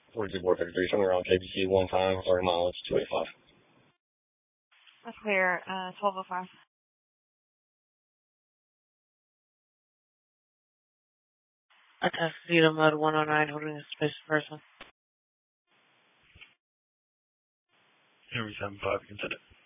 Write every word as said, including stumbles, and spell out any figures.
forty-two four fifty-three, somewhere around K B C, one time, thirty miles, two eighty-five. That's clear, uh, twelve oh five. I test Zeta mode one oh nine, holding a space person. Henry seven five, you can set it.